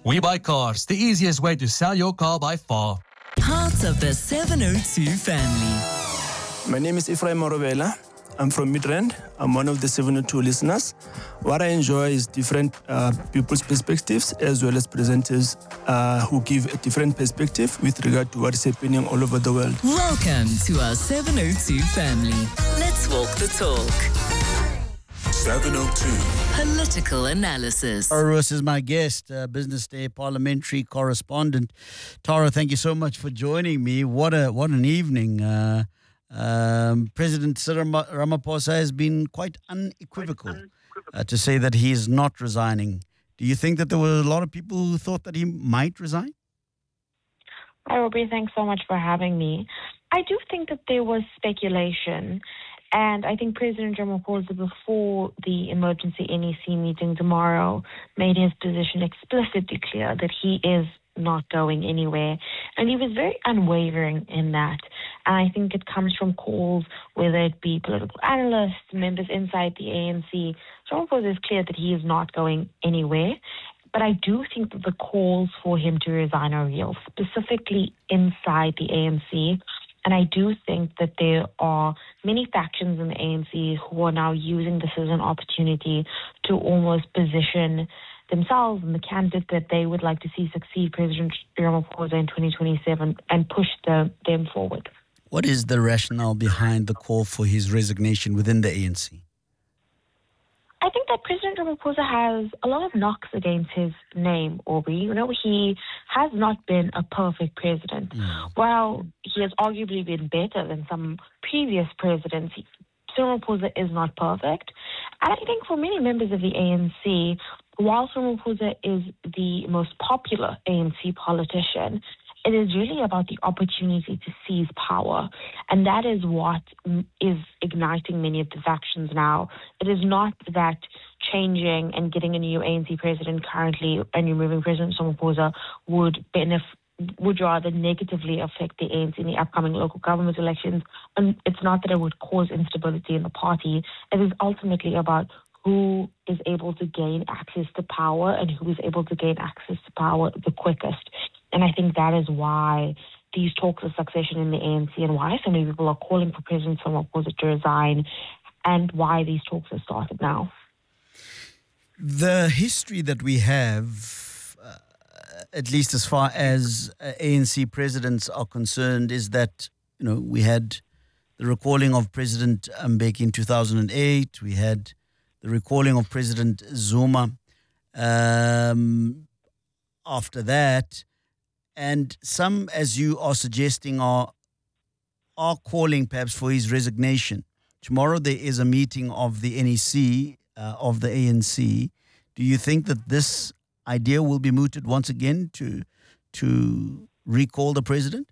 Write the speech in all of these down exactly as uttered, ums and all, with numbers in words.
We Buy Cars, the easiest way to sell your car by far. Part of the seven oh two family. My name is Ephraim Morobela. I'm from Midrand. I'm one of the seven oh two listeners. What I enjoy is different uh, people's perspectives as well as presenters uh, who give a different perspective with regard to what is happening all over the world. Welcome to our seven oh two family. Let's walk the talk. seven oh two. Political analysis. Tara Roos is my guest, uh, Business Day parliamentary correspondent. Tara, thank you so much for joining me. What a what an evening. Uh, um, President Cyril Ramaphosa has been quite unequivocal uh, to say that he is not resigning. Do you think that there were a lot of people who thought that he might resign? Hi, Robbie. Thanks so much for having me. I do think that there was speculation. And I think President Ramaphosa, before the emergency N E C meeting tomorrow, made his position explicitly clear that he is not going anywhere. And he was very unwavering in that. And I think it comes from calls, whether it be political analysts, members inside the A N C. Ramaphosa is clear that he is not going anywhere. But I do think that the calls for him to resign are real, specifically inside the A N C. And I do think that there are many factions in the A N C who are now using this as an opportunity to almost position themselves and the candidate that they would like to see succeed President Ramaphosa in twenty twenty-seven and push the, them forward. What is the rationale behind the call for his resignation within the A N C? I think that President Ramaphosa has a lot of knocks against his name, Aubrey. You know, he has not been a perfect president. Mm. While he has arguably been better than some previous presidents, Cyril Ramaphosa is not perfect. And I think for many members of the A N C, while Cyril Ramaphosa is the most popular A N C politician, it is really about the opportunity to seize power. And that is what is igniting many of the factions now. It is not that changing and getting a new A N C president currently and removing President Ramaphosa would benefit, would rather negatively affect the A N C in the upcoming local government elections. And it's not that it would cause instability in the party. It is ultimately about who is able to gain access to power and who is able to gain access to power the quickest. And I think that is why these talks of succession in the A N C and why so many people are calling for President Ramaphosa to resign and why these talks have started now. The history that we have, uh, at least as far as uh, A N C presidents are concerned, is that, you know, we had the recalling of President Mbeki in two thousand eight. We had the recalling of President Zuma um, after that. And some, as you are suggesting, are are calling perhaps for his resignation. Tomorrow there is a meeting of the N E C, uh, of the A N C. Do you think that this idea will be mooted once again to to recall the president?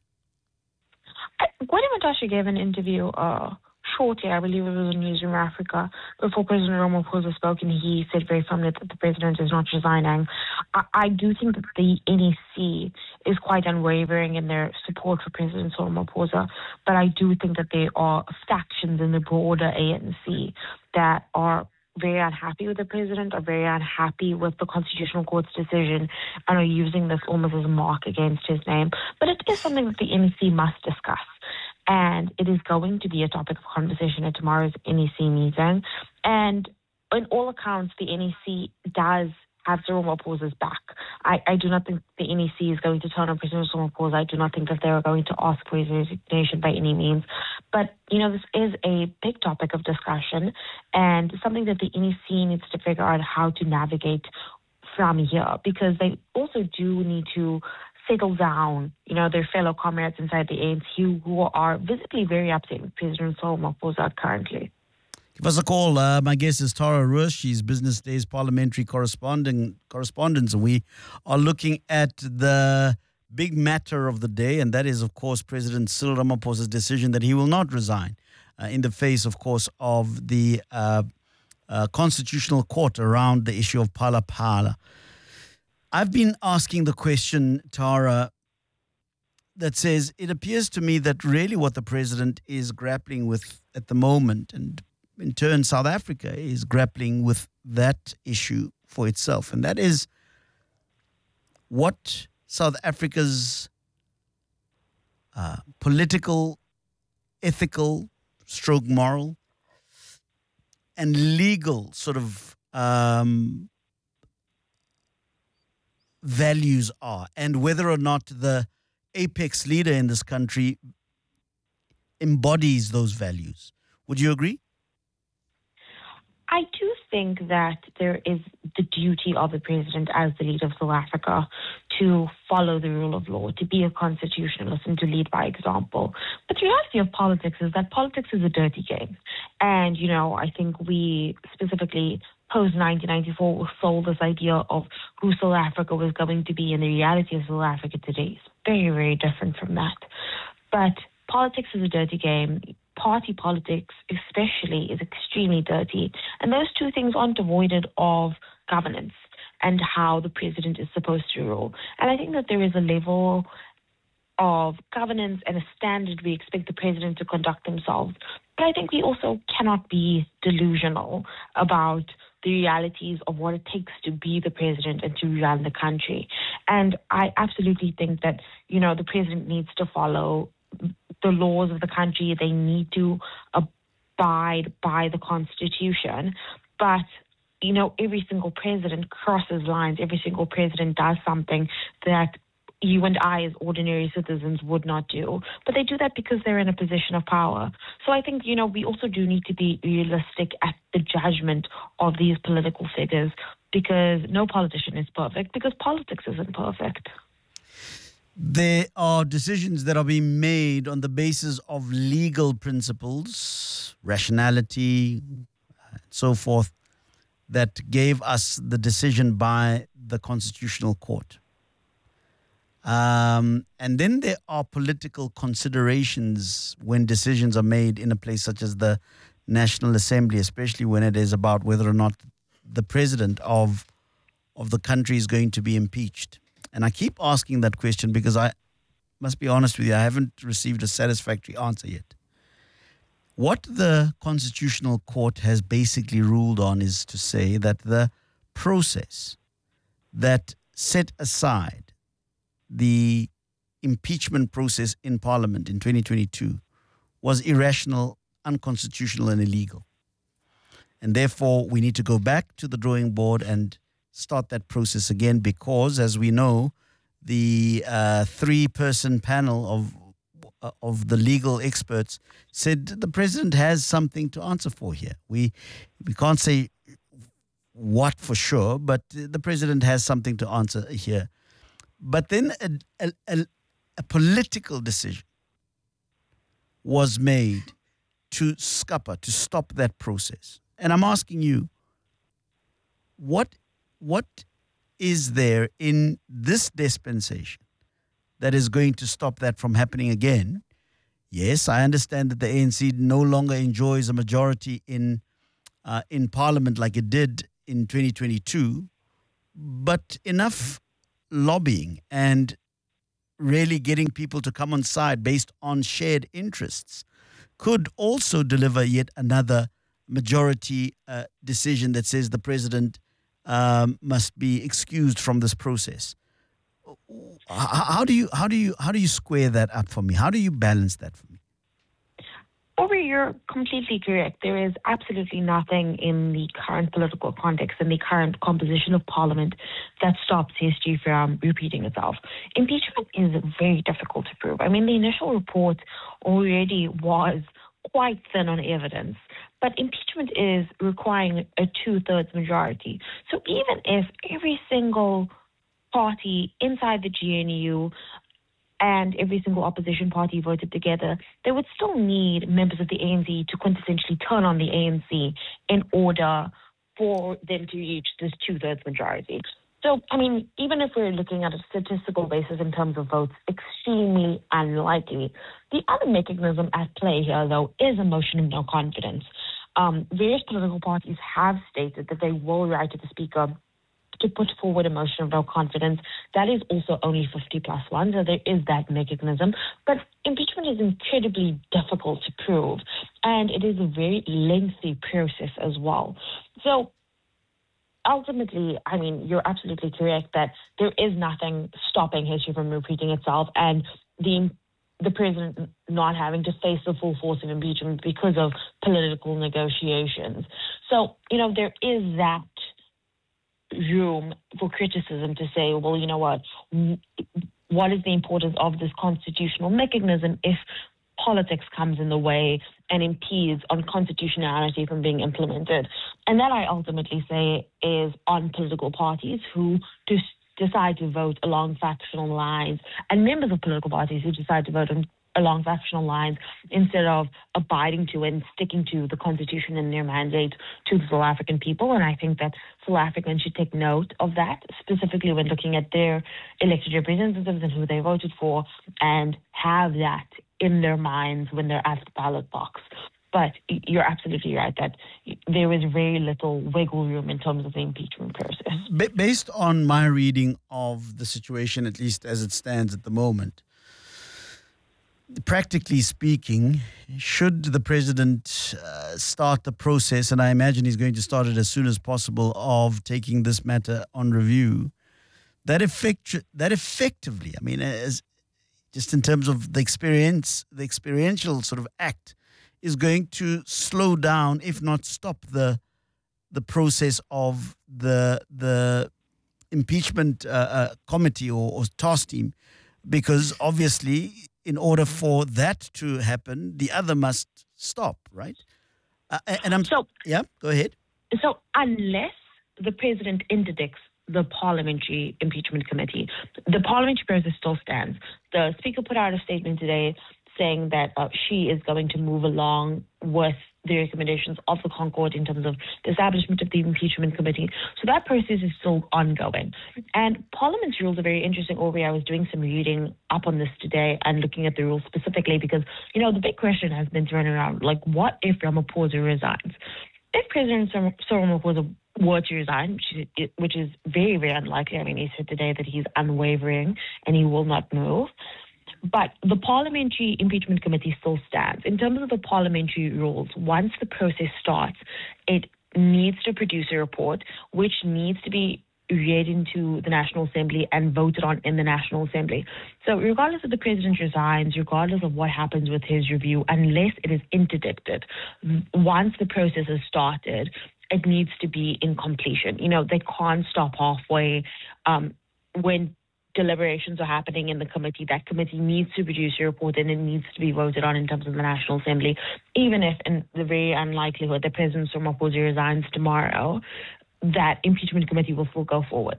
Gwede Mantashe gave an interview uh, shortly, I believe it was in Newsroom Africa, before President Ramaphosa spoke, and he said very firmly that the president is not resigning. I, I do think that the N E C is quite unwavering in their support for President Ramaphosa, but I do think that there are factions in the broader A N C that are very unhappy with the president, are very unhappy with the Constitutional Court's decision, and are using this almost as a mark against his name. But it is something that the N E C must discuss. And it is going to be a topic of conversation at tomorrow's N E C meeting. And in all accounts, the N E C does have Cyril Ramaphosa's back. I, I do not think the N E C is going to turn on President Ramaphosa. I do not think that they are going to ask for his resignation by any means. But, you know, this is a big topic of discussion and something that the N E C needs to figure out how to navigate from here, because they also do need to settle down, you know, their fellow comrades inside the A N C who are visibly very upset with President Cyril Ramaphosa currently. Give us a call. Uh, my guest is Tara Roos. She's Business Day's parliamentary correspondent, correspondent. And we are looking at the big matter of the day, and that is, of course, President Cyril Ramaphosa's decision that he will not resign uh, in the face, of course, of the uh, uh, Constitutional Court around the issue of Phala Phala. I've been asking the question, Tara, that says, it appears to me that really what the president is grappling with at the moment, and in turn South Africa is grappling with that issue for itself, and that is what South Africa's uh, political, ethical, stroke moral, and legal sort of um, values are, and whether or not the apex leader in this country embodies those values. Would you agree? I do think that there is the duty of the president as the leader of South Africa to follow the rule of law, to be a constitutionalist and to lead by example. But the reality of politics is that politics is a dirty game. And, you know, I think we specifically post nineteen ninety-four were sold this idea of who South Africa was going to be, and the reality of South Africa today is very, very different from that. But politics is a dirty game. Party politics especially is extremely dirty. And those two things aren't avoided of governance and how the president is supposed to rule. And I think that there is a level of governance and a standard we expect the president to conduct himself. But I think we also cannot be delusional about the realities of what it takes to be the president and to run the country. And I absolutely think that, you know, the president needs to follow the laws of the country. They need to abide by the Constitution. But, you know, every single president crosses lines. Every single president does something that you and I as ordinary citizens would not do. But they do that because they're in a position of power. So I think, you know, we also do need to be realistic at the judgment of these political figures, because no politician is perfect, because politics isn't perfect. There are decisions that are being made on the basis of legal principles, rationality, and so forth, that gave us the decision by the Constitutional Court. Um, and then there are political considerations when decisions are made in a place such as the National Assembly, especially when it is about whether or not the president of of the country is going to be impeached. And I keep asking that question because I must be honest with you, I haven't received a satisfactory answer yet. What the Constitutional Court has basically ruled on is to say that the process that set aside the impeachment process in Parliament in twenty twenty-two was irrational, unconstitutional, and illegal. And therefore, we need to go back to the drawing board and start that process again, because, as we know, the uh, three-person panel of uh, of the legal experts said the president has something to answer for here. We we can't say what for sure, but the president has something to answer here. But then a, a, a political decision was made to scupper, to stop that process. And I'm asking you, what what is there in this dispensation that is going to stop that from happening again? Yes, I understand that the A N C no longer enjoys a majority in uh, in Parliament like it did in twenty twenty-two, but enough lobbying and really getting people to come on side based on shared interests could also deliver yet another majority uh, decision that says the president um, must be excused from this process. How do you how do you how do you square that up for me? How do you balance that for me? Over, you're completely correct. There is absolutely nothing in the current political context and the current composition of Parliament that stops history from repeating itself. Impeachment is very difficult to prove. I mean, the initial report already was quite thin on evidence, but impeachment is requiring a two-thirds majority. So even if every single party inside the G N U and every single opposition party voted together, they would still need members of the A N C to quintessentially turn on the A N C in order for them to reach this two-thirds majority. So, I mean, even if we're looking at a statistical basis in terms of votes, extremely unlikely. The other mechanism at play here, though, is a motion of no confidence. Um, various political parties have stated that they will write to the Speaker to put forward a motion of no confidence. That is also only fifty plus one, so there is that mechanism. But impeachment is incredibly difficult to prove, and it is a very lengthy process as well. So ultimately, I mean, you're absolutely correct that there is nothing stopping history from repeating itself, and the the president not having to face the full force of impeachment because of political negotiations. So, you know, there is that room for criticism to say, well, you know what, what is the importance of this constitutional mechanism if politics comes in the way and impedes on constitutionality from being implemented? And that, I ultimately say, is on political parties who just decide to vote along factional lines, and members of political parties who decide to vote on, along factional lines instead of abiding to and sticking to the Constitution and their mandate to the South African people. And I think that South Africans should take note of that, specifically when looking at their elected representatives and who they voted for, and have that in their minds when they're at the ballot box. But you're absolutely right that there is very little wiggle room in terms of the impeachment process. Based on my reading of the situation, at least as it stands at the moment, practically speaking, should the president uh, start the process, and I imagine he's going to start it as soon as possible, of taking this matter on review, that effect that effectively, I mean, as just in terms of the experience, the experiential sort of act, is going to slow down, if not stop, the the process of the the impeachment uh, uh, committee or, or task team, because obviously, in order for that to happen, the other must stop, right? Uh, and I'm so yeah. Go ahead. So unless the president interdicts the parliamentary impeachment committee, the parliamentary process still stands. The speaker put out a statement today saying that uh, she is going to move along with the recommendations of the Concord in terms of the establishment of the impeachment committee. So that process is still ongoing. And Parliament's rules are very interesting. Aubrey, I was doing some reading up on this today and looking at the rules specifically because, you know, the big question has been thrown around, like, what if Ramaphosa resigns? If President Cyril Ramaphosa were to resign, which is, which is very, very unlikely. I mean, he said today that he's unwavering and he will not move. But the Parliamentary Impeachment Committee still stands. In terms of the parliamentary rules, once the process starts, it needs to produce a report, which needs to be read into the National Assembly and voted on in the National Assembly. So regardless if the president resigns, regardless of what happens with his review, unless it is interdicted, once the process is started, it needs to be in completion. You know, they can't stop halfway um, when deliberations are happening in the committee. That committee needs to produce a report and it needs to be voted on in terms of the National Assembly, even if in the very unlikelihood that President Ramaphosa resigns tomorrow, that impeachment committee will still go forward.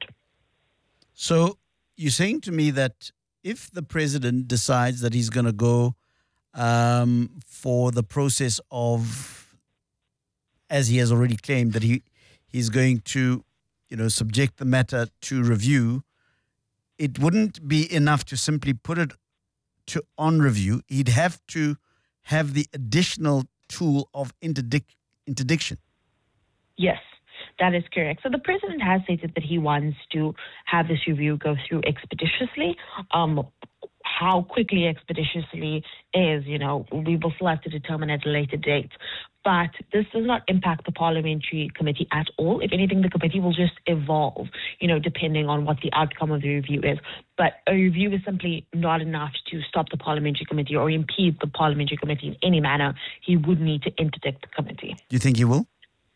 So you're saying to me that if the president decides that he's going to go um, for the process of, as he has already claimed, that he he's going to, you know, subject the matter to review, it wouldn't be enough to simply put it to on review. He'd have to have the additional tool of interdic- interdiction. Yes, that is correct. So the president has stated that he wants to have this review go through expeditiously. Um, how quickly expeditiously is, you know, we will still have to determine at a later date. But this does not impact the parliamentary committee at all. If anything, the committee will just evolve, you know, depending on what the outcome of the review is. But a review is simply not enough to stop the parliamentary committee or impede the parliamentary committee in any manner. He would need to interdict the committee. Do you think he will?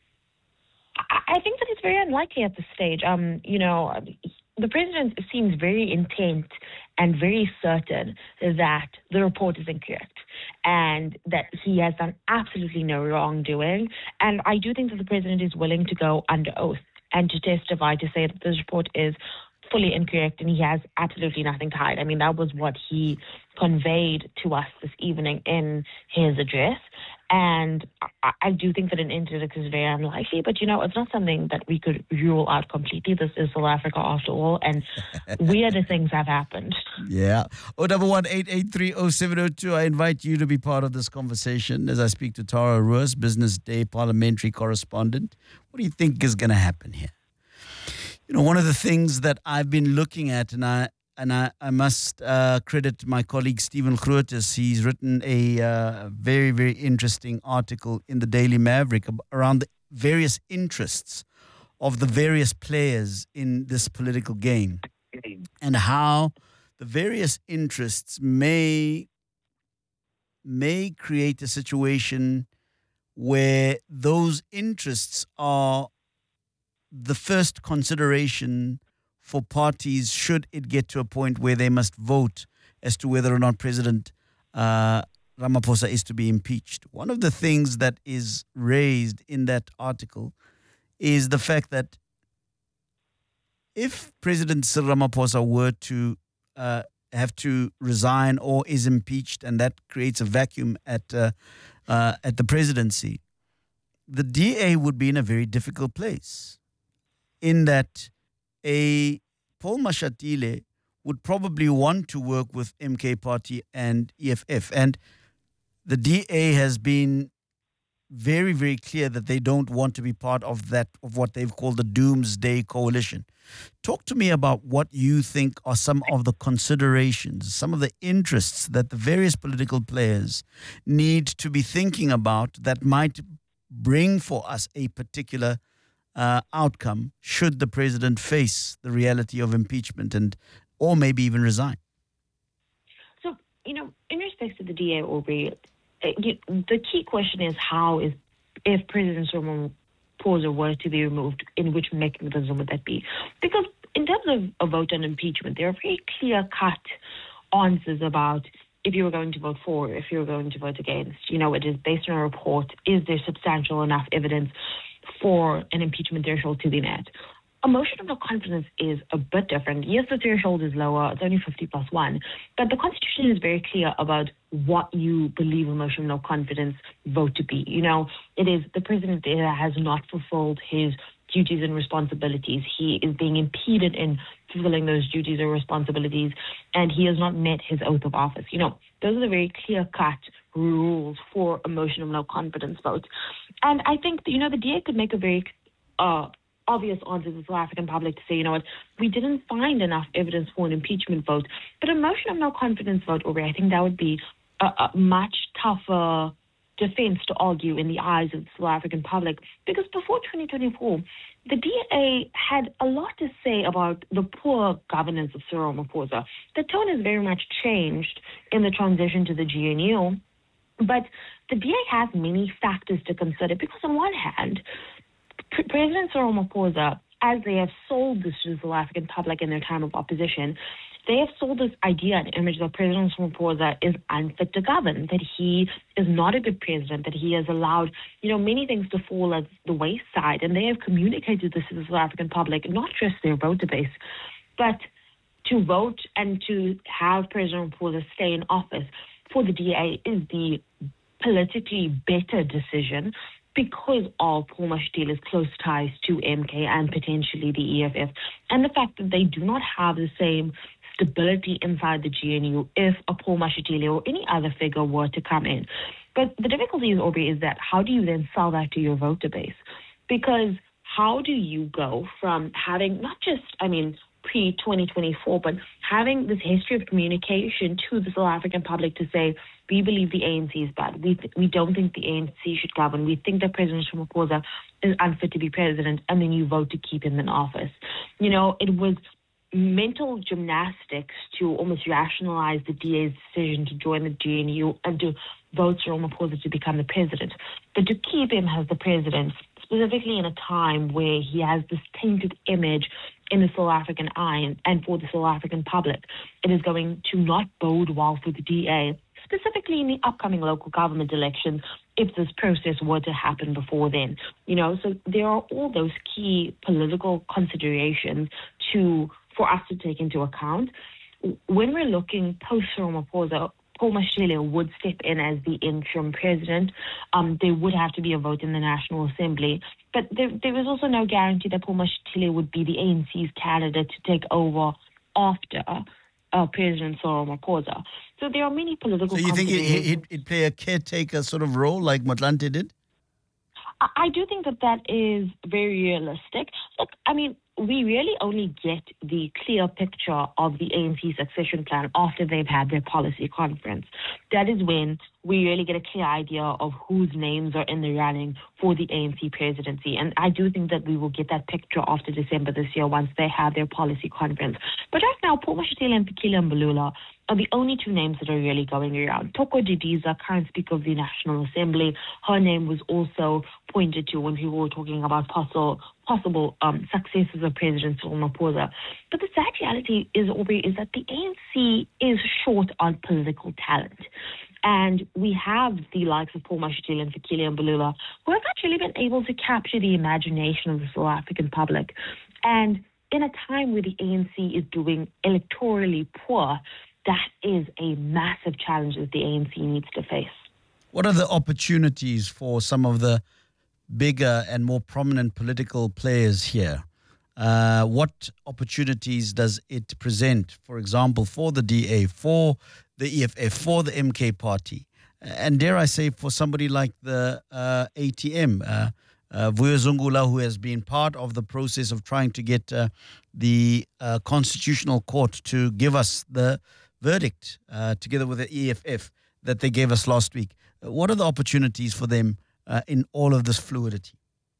I think that it's very unlikely at this stage. Um, you know, the president seems very intent and very certain that the report is incorrect and that he has done absolutely no wrongdoing. And I do think that the president is willing to go under oath and to testify to say that this report is fully incorrect and he has absolutely nothing to hide. I mean, that was what he conveyed to us this evening in his address. And I, I do think that an interdict is very unlikely, but, you know, it's not something that we could rule out completely. This is South Africa after all, and weirder things have happened. Yeah. oh one one, eight eight three, oh seven oh two. I invite you to be part of this conversation as I speak to Tara Roos, Business Day parliamentary correspondent. What do you think is going to happen here? You know, one of the things that I've been looking at, and I and I, I must uh, credit my colleague Stephen Grootes. He's written a uh, very, very interesting article in the Daily Maverick around the various interests of the various players in this political game and how the various interests may may create a situation where those interests are the first consideration for parties should it get to a point where they must vote as to whether or not President uh, Ramaphosa is to be impeached. One of the things that is raised in that article is the fact that if President Cyril Ramaphosa were to uh, have to resign or is impeached, and that creates a vacuum at uh, uh, at the presidency, the D A would be in a very difficult place, in that a Paul Mashatile would probably want to work with M K Party and E F F. And the D A has been very, very clear that they don't want to be part of that, of what they've called the Doomsday Coalition. Talk to me about what you think are some of the considerations, some of the interests that the various political players need to be thinking about that might bring for us a particular uh, outcome should the president face the reality of impeachment and or maybe even resign. So, you know, in respect to the D A, Aubrey, the key question is how is, if President Ramaphosa were to be removed, in which mechanism would that be? Because in terms of a vote on impeachment, there are very clear-cut answers about if you were going to vote for, if you were going to vote against. You know, it is based on a report. Is there substantial enough evidence for an impeachment threshold to be met? A motion of no confidence is a bit different. Yes, the threshold is lower. It's only fifty plus one. But the Constitution is very clear about what you believe a motion of no confidence vote to be. You know, it is the president has not fulfilled his duties and responsibilities. He is being impeded in fulfilling those duties or responsibilities, and he has not met his oath of office. You know, those are the very clear-cut rules for a motion of no confidence vote. And I think, you know, the D A could make a very uh, obvious answer to the South African public to say, you know what, we didn't find enough evidence for an impeachment vote. But a motion of no confidence vote, Aubrey, I think that would be a, a much tougher defense to argue in the eyes of the South African public, because before twenty twenty-four, the D A had a lot to say about the poor governance of Cyril Ramaphosa. The tone has very much changed in the transition to the G N U, but the D A has many factors to consider, because on one hand, P- President Cyril Ramaphosa, as they have sold this to the South African public in their time of opposition, they have sold this idea and image that President Ramaphosa is unfit to govern, that he is not a good president, that he has allowed, you know, many things to fall at the wayside. And they have communicated this to the South African public, not just their voter base, but to vote and to have President Ramaphosa stay in office for the D A is the politically better decision, because of Paul Mashatile's close ties to M K and potentially the E F F, and the fact that they do not have the same stability inside the G N U if a Paul Mashatile or any other figure were to come in. But the difficulty is, Aubrey, is that how do you then sell that to your voter base? Because how do you go from having not just, I mean, pre twenty twenty-four, but having this history of communication to the South African public to say, we believe the A N C is bad. We th- we don't think the A N C should govern. We think that President Ramaphosa is unfit to be president, and then you vote to keep him in office. You know, it was mental gymnastics to almost rationalize the D A's decision to join the G N U and to vote for Ramaphosa to become the president. But to keep him as the president, specifically in a time where he has this tainted image in the South African eye and, and for the South African public, it is going to not bode well for the D A, specifically in the upcoming local government elections, if this process were to happen before then. You know, so there are all those key political considerations to for us to take into account. When we're looking post-Ramaphosa, Paul Mashatile would step in as the interim president. Um, there would have to be a vote in the National Assembly. But there, there is also no guarantee that Paul Mashatile would be the A N C's candidate to take over after uh, President Cyril Ramaphosa. So there are many political So you think he'd, he'd, he'd play a caretaker sort of role like Motlanthe did? I, I do think that that is very realistic. Look, I mean, we really only get the clear picture of the A N C succession plan after they've had their policy conference. That is when we really get a clear idea of whose names are in the running for the A N C presidency. And I do think that we will get that picture after December this year once they have their policy conference. But right now, Paul Mashatile and Fikile Mbalula are the only two names that are really going around. Toko Didiza, current Speaker of the National Assembly, her name was also pointed to when people were talking about possible possible um, successors of President Cyril Ramaphosa. But the sad reality is, Aubrey, is that the A N C is short on political talent. And we have the likes of Paul Mashatile and Fikile Mbalula who have actually been able to capture the imagination of the South African public. And in a time where the A N C is doing electorally poor, that is a massive challenge that the A N C needs to face. What are the opportunities for some of the bigger and more prominent political players here? Uh, what opportunities does it present, for example, for the D A, for the E F F, for the M K party, and dare I say for somebody like the uh, A T M, uh, uh, Vuyo Zungula, who has been part of the process of trying to get uh, the uh, Constitutional Court to give us the verdict, uh, together with the E F F, that they gave us last week. What are the opportunities for them uh, in all of this fluidity?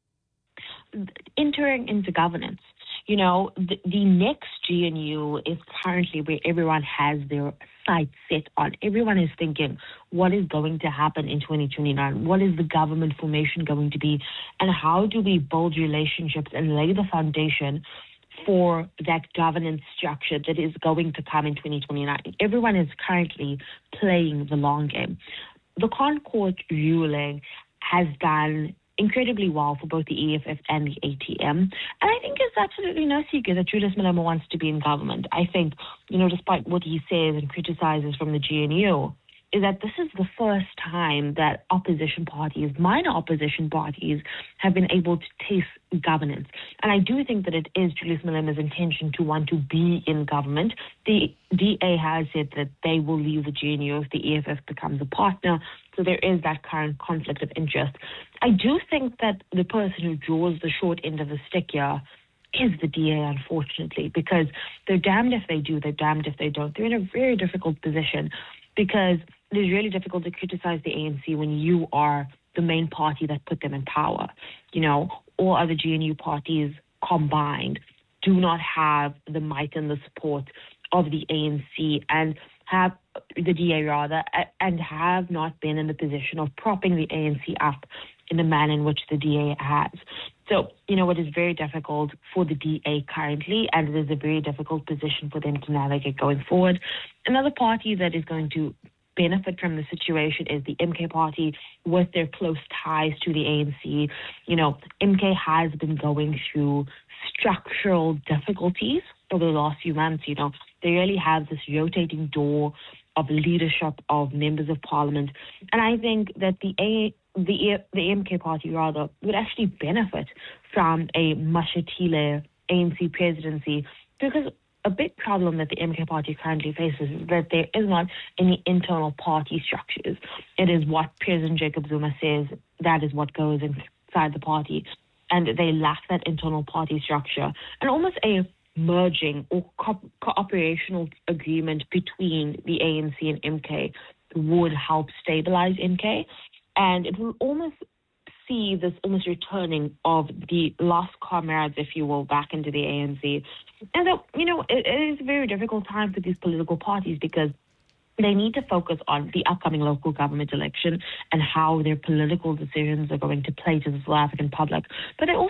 Entering into governance. You know, the, the next G N U is currently where everyone has their sights set on. Everyone is thinking, what is going to happen in twenty twenty-nine? What is the government formation going to be? And how do we build relationships and lay the foundation for that governance structure that is going to come in twenty twenty-nine? Everyone is currently playing the long game. The Concord ruling has done incredibly well for both the E F F and the A T M. And I think it's absolutely no secret that Julius Malema wants to be in government. I think, you know, despite what he says and criticizes from the G N U, is that this is the first time that opposition parties, minor opposition parties, have been able to taste governance. And I do think that it is Julius Malema's intention to want to be in government. The D A has said that they will leave the G N U if the E F F becomes a partner. So there is that current conflict of interest. I do think that the person who draws the short end of the stick here is the D A, unfortunately, because they're damned if they do, they're damned if they don't. They're in a very difficult position because it is really difficult to criticize the A N C when you are the main party that put them in power. You know, all other G N U parties combined do not have the might and the support of the A N C and have the D A rather, and have not been in the position of propping the A N C up in the manner in which the D A has. So, you know, it is very difficult for the D A currently, and it is a very difficult position for them to navigate going forward. Another party that is going to benefit from the situation is the M K party with their close ties to the A N C. You know, M K has been going through structural difficulties over the last few months. You know, they really have this rotating door of leadership of members of parliament. And I think that the A, the the M K party rather would actually benefit from a Mashatile A N C presidency, because a big problem that the M K party currently faces is that there is not any internal party structures. It is what President Jacob Zuma says, that is what goes inside the party. And they lack that internal party structure and almost a merging or co- cooperational agreement between the A N C and M K would help stabilize M K. And it will almost see this almost returning of the lost comrades, if you will, back into the A N C. And so, you know, it, it is a very difficult time for these political parties because they need to focus on the upcoming local government election and how their political decisions are going to play to the South African public. But they also